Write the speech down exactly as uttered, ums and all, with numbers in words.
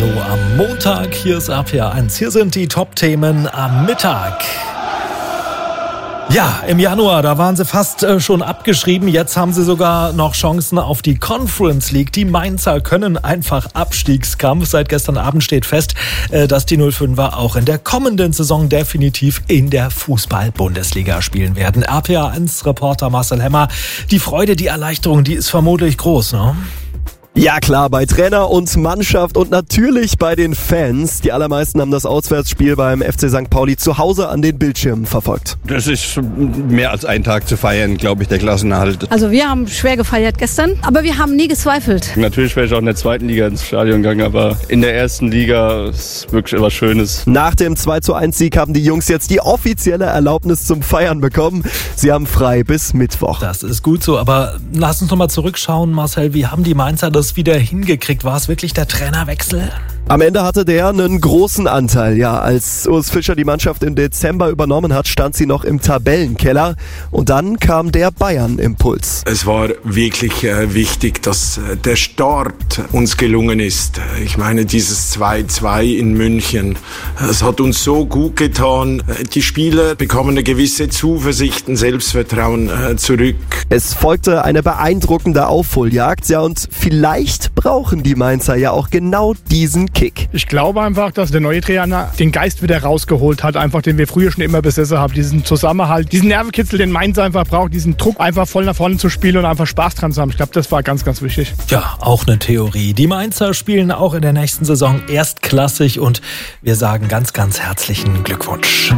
am Montag. Hier ist R P R eins. Hier sind die Top-Themen am Mittag. Ja, im Januar, da waren sie fast äh, schon abgeschrieben. Jetzt haben sie sogar noch Chancen auf die Conference League. Die Mainzer können einfach Abstiegskampf. Seit gestern Abend steht fest, äh, dass die null fünfer auch in der kommenden Saison definitiv in der Fußball-Bundesliga spielen werden. R P R eins Reporter Marcel Hemmer. Die Freude, die Erleichterung, die ist vermutlich groß, ne? Ja klar, bei Trainer und Mannschaft und natürlich bei den Fans. Die allermeisten haben das Auswärtsspiel beim F C Sankt Pauli zu Hause an den Bildschirmen verfolgt. Das ist mehr als ein Tag zu feiern, glaube ich, der Klassenerhalt. Also wir haben schwer gefeiert gestern, aber wir haben nie gezweifelt. Natürlich wäre ich auch in der zweiten Liga ins Stadion gegangen, aber in der ersten Liga ist wirklich etwas Schönes. Nach dem zwei zu eins Sieg haben die Jungs jetzt die offizielle Erlaubnis zum Feiern bekommen. Sie haben frei bis Mittwoch. Das ist gut so, aber lass uns noch mal zurückschauen, Marcel. Wie haben die Mainzer das wieder hingekriegt? War es wirklich der Trainerwechsel? Am Ende hatte der einen großen Anteil. Ja, als Urs Fischer die Mannschaft im Dezember übernommen hat, stand sie noch im Tabellenkeller. Und dann kam der Bayern-Impuls. Es war wirklich äh, wichtig, dass äh, der Start uns gelungen ist. Ich meine, dieses zwei zwei in München, es hat uns so gut getan. Die Spieler bekommen eine gewisse Zuversicht, ein Selbstvertrauen äh, zurück. Es folgte eine beeindruckende Aufholjagd. Ja, und vielleicht brauchen die Mainzer ja auch genau diesen Kick. Ich glaube einfach, dass der neue Trainer den Geist wieder rausgeholt hat, einfach den wir früher schon immer besessen haben. Diesen Zusammenhalt, diesen Nervenkitzel, den Mainz einfach braucht, diesen Druck einfach voll nach vorne zu spielen und einfach Spaß dran zu haben. Ich glaube, das war ganz, ganz wichtig. Ja, auch eine Theorie. Die Mainzer spielen auch in der nächsten Saison erstklassig und wir sagen ganz, ganz herzlichen Glückwunsch.